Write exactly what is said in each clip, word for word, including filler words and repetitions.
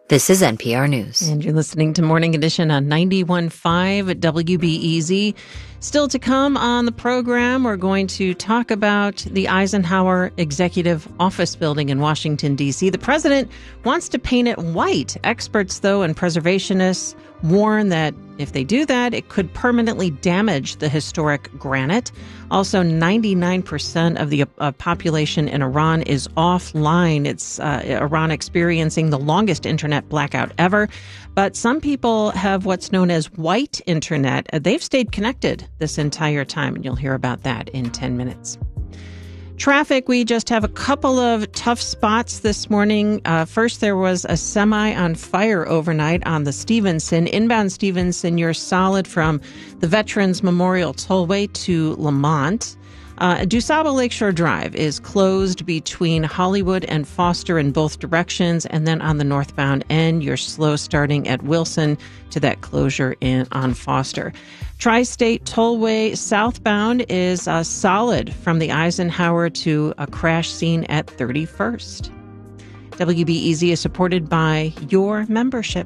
This is N P R News. And you're listening to Morning Edition on ninety-one point five W B E Z. Still to come on the program, we're going to talk about the Eisenhower Executive Office Building in Washington, D C. The president wants to paint it white. Experts, though, and preservationists warn that if they do that, it could permanently damage the historic granite. Also, ninety-nine percent of the uh, population in Iran is offline. It's uh, Iran experiencing the longest internet blackout ever. But some people have what's known as white internet. Uh, they've stayed connected this entire time, and you'll hear about that in ten minutes. Traffic, we just have a couple of tough spots this morning. Uh, first, there was a semi on fire overnight on the Stevenson. Inbound Stevenson, you're solid from the Veterans Memorial Tollway to Lamont. Uh, DuSable Lakeshore Drive is closed between Hollywood and Foster in both directions. And then on the northbound end, you're slow starting at Wilson to that closure in on Foster. Tri-State Tollway southbound is uh, solid from the Eisenhower to a crash scene at thirty-first. W B E Z is supported by your membership.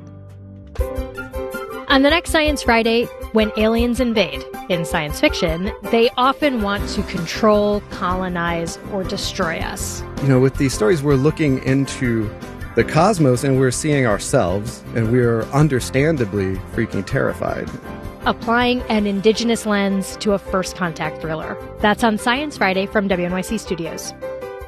On the next Science Friday, when aliens invade in science fiction, they often want to control, colonize, or destroy us. You know, with these stories, we're looking into the cosmos and we're seeing ourselves, and we're understandably freaking terrified. Applying an indigenous lens to a first contact thriller. That's on Science Friday from W N Y C Studios.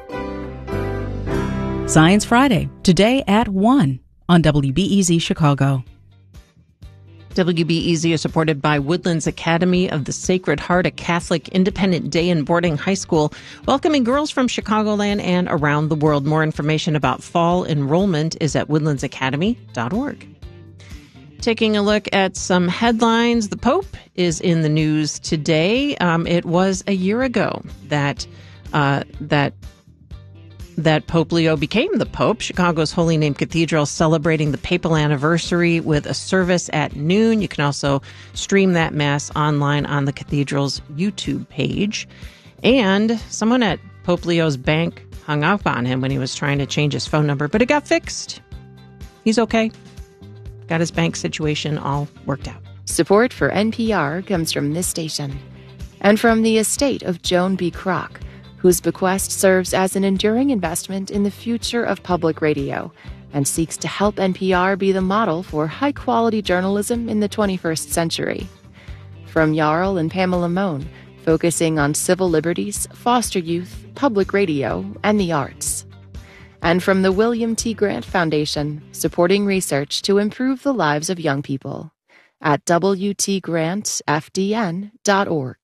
Science Friday, today at one on W B E Z Chicago. W B E Z is supported by Woodlands Academy of the Sacred Heart, a Catholic independent day and boarding high school, welcoming girls from Chicagoland and around the world. More information about fall enrollment is at woodlands academy dot org. Taking a look at some headlines, the Pope is in the news today. Um, it was a year ago that uh, that that Pope Leo became the Pope. Chicago's Holy Name Cathedral celebrating the papal anniversary with a service at noon. You can also stream that Mass online on the cathedral's YouTube page. And someone at Pope Leo's bank hung up on him when he was trying to change his phone number, but it got fixed. He's okay. Got his bank situation all worked out. Support for N P R comes from this station and from the estate of Joan B. Kroc, whose bequest serves as an enduring investment in the future of public radio and seeks to help N P R be the model for high-quality journalism in the twenty-first century. From Jarl and Pamela Mohn, focusing on civil liberties, foster youth, public radio, and the arts. And from the William T. Grant Foundation, supporting research to improve the lives of young people at w t grant f d n dot org.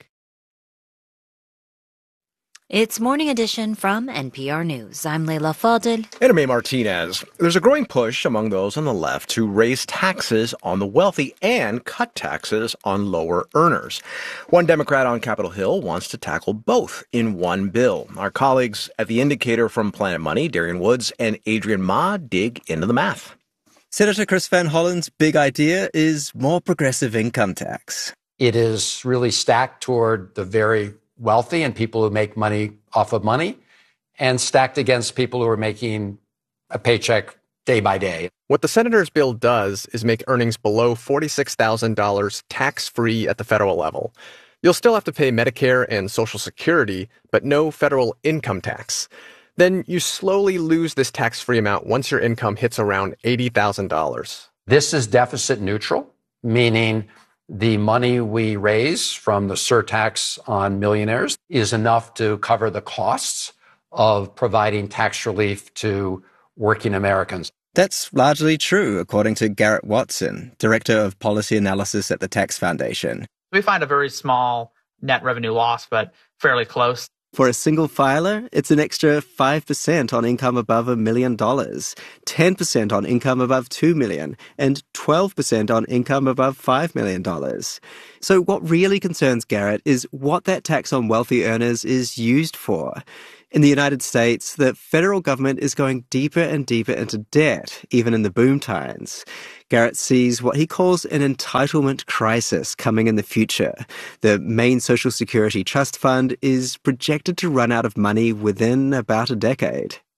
It's Morning Edition from N P R News. I'm Leila Fadel. And I'm May Martinez. There's a growing push among those on the left to raise taxes on the wealthy and cut taxes on lower earners. One Democrat on Capitol Hill wants to tackle both in one bill. Our colleagues at The Indicator from Planet Money, Darian Woods and Adrian Ma, dig into the math. Senator Chris Van Hollen's big idea is more progressive income tax. It is really stacked toward the very wealthy and people who make money off of money, and stacked against people who are making a paycheck day by day. What the senator's bill does is make earnings below forty-six thousand dollars tax-free at the federal level. You'll still have to pay Medicare and Social Security, but no federal income tax. Then you slowly lose this tax-free amount once your income hits around eighty thousand dollars. This is deficit neutral, meaning the money we raise from the surtax on millionaires is enough to cover the costs of providing tax relief to working Americans. That's largely true, according to Garrett Watson, Director of Policy Analysis at the Tax Foundation. We find a very small net revenue loss, but fairly close. For a single filer, it's an extra five percent on income above a million dollars, ten percent on income above two million dollars, and twelve percent on income above five million dollars. So what really concerns Garrett is what that tax on wealthy earners is used for. In the United States, the federal government is going deeper and deeper into debt, even in the boom times. Garrett sees what he calls an entitlement crisis coming in the future. The main Social Security Trust Fund is projected to run out of money within about a decade.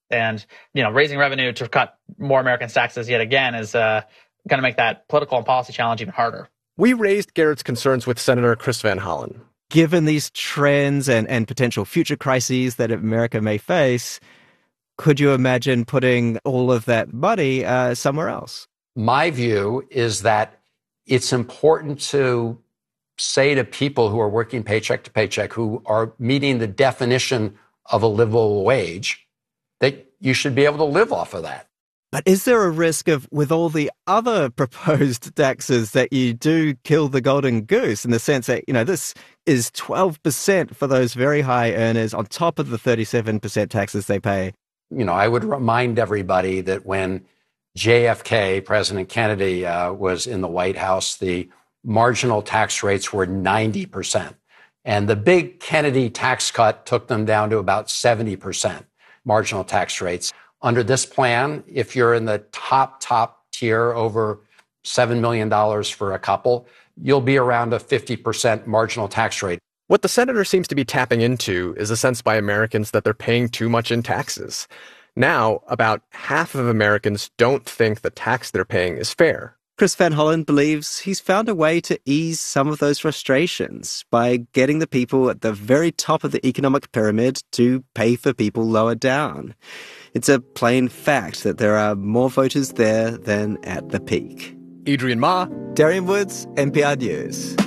And, you know, raising revenue to cut more Americans' taxes yet again is uh, going to make that political and policy challenge even harder. We raised Garrett's concerns with Senator Chris Van Hollen. Given these trends and, and potential future crises that America may face, could you imagine putting all of that money uh, somewhere else? My view is that it's important to say to people who are working paycheck to paycheck, who are meeting the definition of a livable wage, that you should be able to live off of that. But is there a risk of, with all the other proposed taxes, that you do kill the golden goose in the sense that, you know, this is twelve percent for those very high earners on top of the thirty-seven percent taxes they pay? You know, I would remind everybody that when J F K, President Kennedy, uh, was in the White House, the marginal tax rates were ninety percent. And the big Kennedy tax cut took them down to about seventy percent marginal tax rates. Under this plan, if you're in the top, top tier over seven million dollars for a couple, you'll be around a fifty percent marginal tax rate. What the senator seems to be tapping into is a sense by Americans that they're paying too much in taxes. Now, about half of Americans don't think the tax they're paying is fair. Chris Van Hollen believes he's found a way to ease some of those frustrations by getting the people at the very top of the economic pyramid to pay for people lower down. It's a plain fact that there are more voters there than at the peak. Adrian Ma, Darian Woods, N P R News.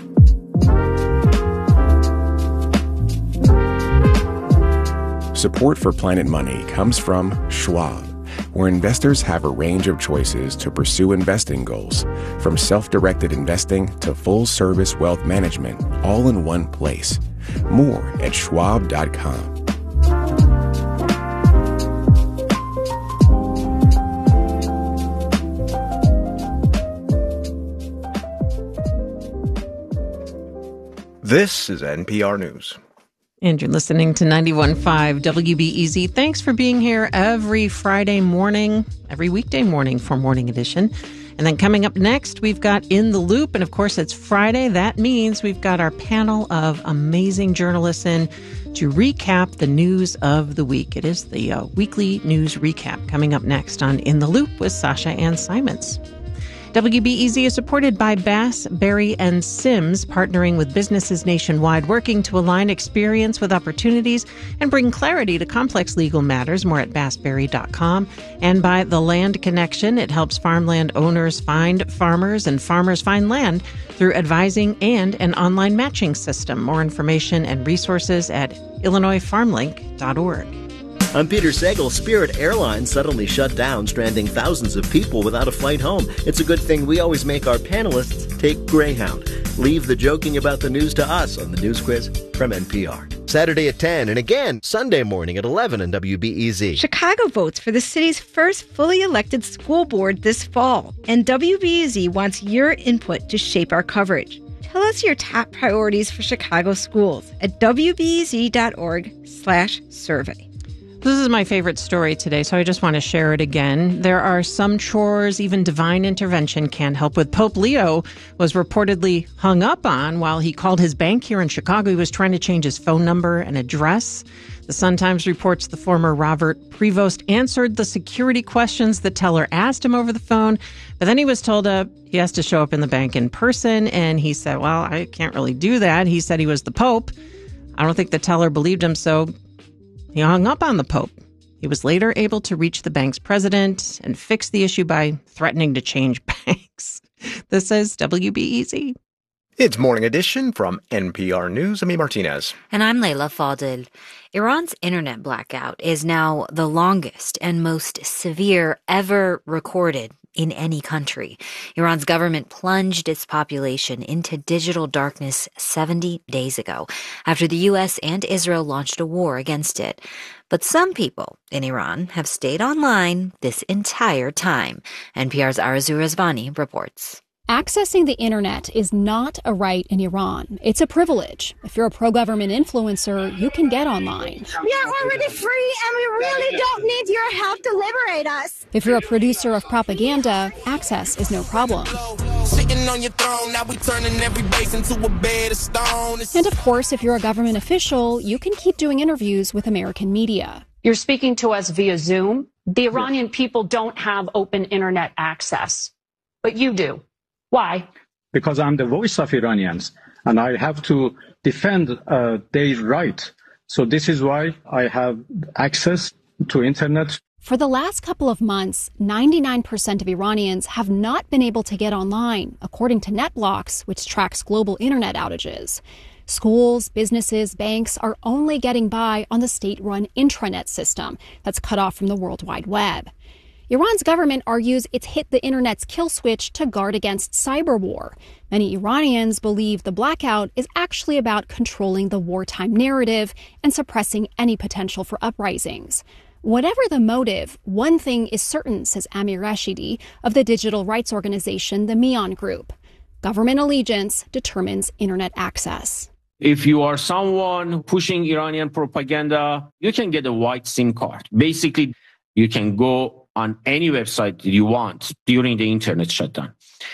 Support for Planet Money comes from Schwab, where investors have a range of choices to pursue investing goals, from self-directed investing to full-service wealth management, all in one place. More at schwab dot com. This is N P R News. And you're listening to ninety-one point five W B E Z. Thanks for being here every Friday morning, every weekday morning for Morning Edition. And then coming up next, we've got In the Loop. And of course, it's Friday. That means we've got our panel of amazing journalists in to recap the news of the week. It is the uh, weekly news recap coming up next on In the Loop with Sasha Ann Simons. W B E Z is supported by Bass, Berry, and Sims, partnering with businesses nationwide, working to align experience with opportunities and bring clarity to complex legal matters. More at bass berry dot com. And by The Land Connection, it helps farmland owners find farmers and farmers find land through advising and an online matching system. More information and resources at illinois farm link dot org. I'm Peter Sagal. Spirit Airlines suddenly shut down, stranding thousands of people without a flight home. It's a good thing we always make our panelists take Greyhound. Leave the joking about the news to us on the News Quiz from N P R. Saturday at ten, and again Sunday morning at eleven on W B E Z. Chicago votes for the city's first fully elected school board this fall, and W B E Z wants your input to shape our coverage. Tell us your top priorities for Chicago schools at w b e z dot org slash survey. This is my favorite story today, so I just want to share it again. There are some chores even divine intervention can't help with. Pope Leo was reportedly hung up on while he called his bank here in Chicago. He was trying to change his phone number and address. The Sun-Times reports the former Robert Prevost answered the security questions the teller asked him over the phone, but then he was told uh, he has to show up in the bank in person, and he said, well, I can't really do that. He said he was the Pope. I don't think the teller believed him, so he hung up on the Pope. He was later able to reach the bank's president and fix the issue by threatening to change banks. This is W B E Z. It's Morning Edition from N P R News. I'm E. Martinez. And I'm Layla Fadil. Iran's internet blackout is now the longest and most severe ever recorded in any country. Iran's government plunged its population into digital darkness seventy days ago after the U S and Israel launched a war against it. But some people in Iran have stayed online this entire time. N P R's Arzu Rezvani reports. Accessing the internet is not a right in Iran. It's a privilege. If you're a pro-government influencer, you can get online. We are already free and we really don't need your help to liberate us. If you're a producer of propaganda, access is no problem. Sitting on your throne, now we turning every base into a bed of stone. And of course, if you're a government official, you can keep doing interviews with American media. You're speaking to us via Zoom. The Iranian yes. people don't have open internet access, but you do. Why? Because I'm the voice of Iranians, and I have to defend uh, their right. So this is why I have access to internet. For the last couple of months, ninety-nine percent of Iranians have not been able to get online, according to NetBlocks, which tracks global internet outages. Schools, businesses, banks are only getting by on the state-run intranet system that's cut off from the World Wide Web. Iran's government argues it's hit the internet's kill switch to guard against cyber war. Many Iranians believe the blackout is actually about controlling the wartime narrative and suppressing any potential for uprisings. Whatever the motive, one thing is certain, says Amir Rashidi of the digital rights organization, the Mian Group. Government allegiance determines internet access. If you are someone pushing Iranian propaganda, you can get a white SIM card. Basically, you can go on any website you want during the internet shutdown.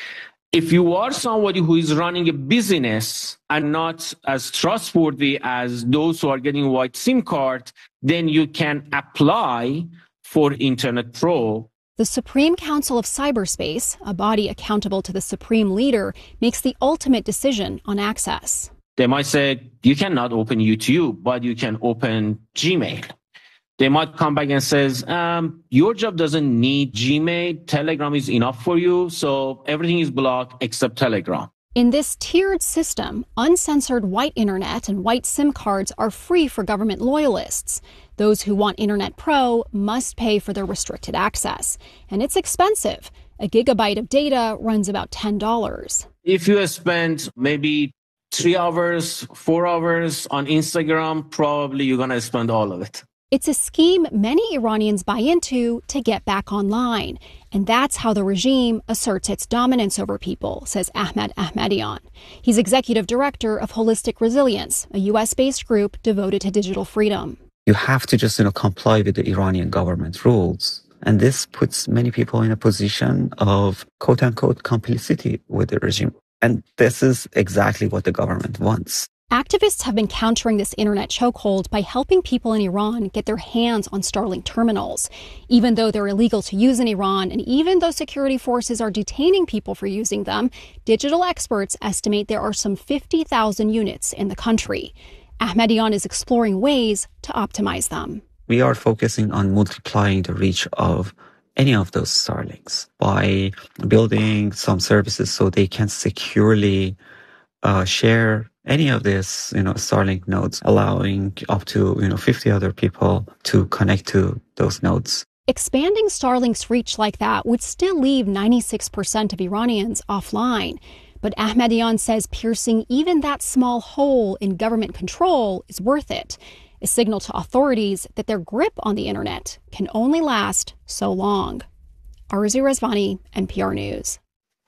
If you are somebody who is running a business and not as trustworthy as those who are getting a white SIM card, then you can apply for Internet Pro. The Supreme Council of Cyberspace, a body accountable to the supreme leader, makes the ultimate decision on access. They might say, you cannot open YouTube, but you can open Gmail. They might come back and says, um, your job doesn't need Gmail. Telegram is enough for you. So everything is blocked except Telegram. In this tiered system, uncensored white internet and white SIM cards are free for government loyalists. Those who want Internet Pro must pay for their restricted access. And it's expensive. A gigabyte of data runs about ten dollars. If you spend maybe three hours, four hours on Instagram, probably you're going to spend all of it. It's a scheme many Iranians buy into to get back online. And that's how the regime asserts its dominance over people, says Ahmed Ahmadian. He's executive director of Holistic Resilience, a U S-based group devoted to digital freedom. You have to just, you know, comply with the Iranian government rules. And this puts many people in a position of quote-unquote complicity with the regime. And this is exactly what the government wants. Activists have been countering this internet chokehold by helping people in Iran get their hands on Starlink terminals. Even though they're illegal to use in Iran, and even though security forces are detaining people for using them, digital experts estimate there are some fifty thousand units in the country. Ahmadian is exploring ways to optimize them. We are focusing on multiplying the reach of any of those Starlinks by building some services so they can securely uh, share any of these, you know, Starlink nodes, allowing up to, you know, fifty other people to connect to those nodes. Expanding Starlink's reach like that would still leave ninety-six percent of Iranians offline. But Ahmadian says piercing even that small hole in government control is worth it, a signal to authorities that their grip on the internet can only last so long. Arzu Rezvani, N P R News.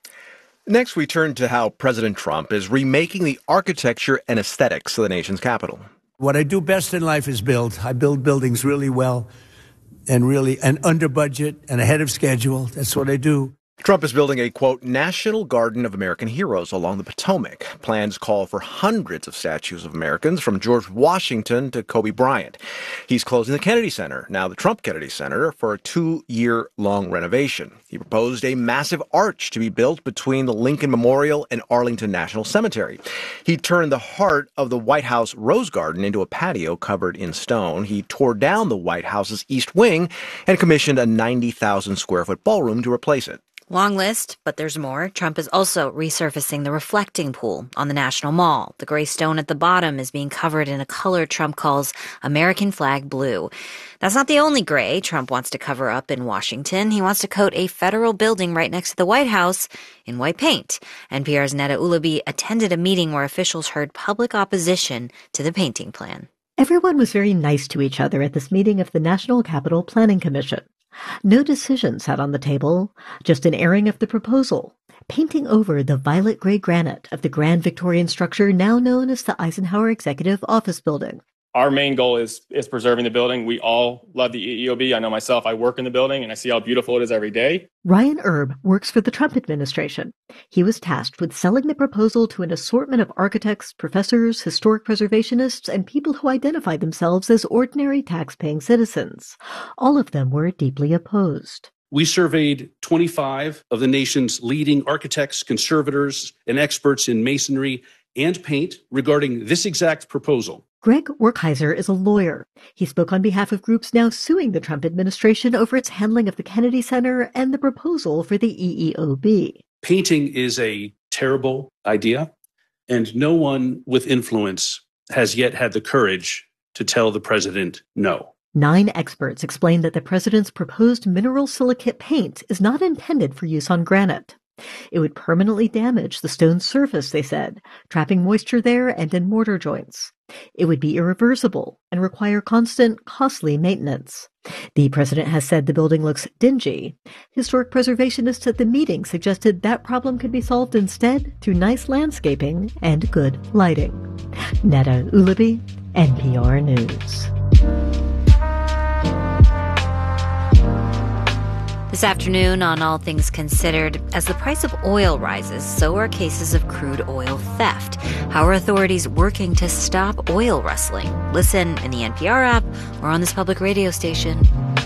Next, we turn to how President Trump is remaking the architecture and aesthetics of the nation's capital. What I do best in life is build. I build buildings really well and really and under budget and ahead of schedule. That's what I do. Trump is building a, quote, National Garden of American Heroes along the Potomac. Plans call for hundreds of statues of Americans from George Washington to Kobe Bryant. He's closing the Kennedy Center, now the Trump Kennedy Center, for a two-year-long renovation. He proposed a massive arch to be built between the Lincoln Memorial and Arlington National Cemetery. He turned the heart of the White House Rose Garden into a patio covered in stone. He tore down the White House's East Wing and commissioned a ninety thousand square foot ballroom to replace it. Long list, but there's more. Trump is also resurfacing the reflecting pool on the National Mall. The gray stone at the bottom is being covered in a color Trump calls American flag blue. That's not the only gray Trump wants to cover up in Washington. He wants to coat a federal building right next to the White House in white paint. N P R's Neda Ulabi attended a meeting where officials heard public opposition to the painting plan. Everyone was very nice to each other at this meeting of the National Capital Planning Commission. No decision sat on the table, just an airing of the proposal, painting over the violet-gray granite of the grand Victorian structure now known as the Eisenhower Executive Office Building. Our main goal is is preserving the building. We all love the E E O B. I know myself, I work in the building and I see how beautiful it is every day. Ryan Erb works for the Trump administration. He was tasked with selling the proposal to an assortment of architects, professors, historic preservationists, and people who identify themselves as ordinary tax-paying citizens. All of them were deeply opposed. We surveyed twenty-five of the nation's leading architects, conservators, and experts in masonry and paint regarding this exact proposal. Greg Werkheiser is a lawyer. He spoke on behalf of groups now suing the Trump administration over its handling of the Kennedy Center and the proposal for the E E O B. Painting is a terrible idea, and no one with influence has yet had the courage to tell the president no. Nine experts explained that the president's proposed mineral silicate paint is not intended for use on granite. It would permanently damage the stone's surface, they said, trapping moisture there and in mortar joints. It would be irreversible and require constant, costly maintenance. The president has said the building looks dingy. Historic preservationists at the meeting suggested that problem could be solved instead through nice landscaping and good lighting. Neda Ulaby, N P R News. This afternoon on All Things Considered, as the price of oil rises, so are cases of crude oil theft. How are authorities working to stop oil rustling? Listen in the N P R app or on this public radio station.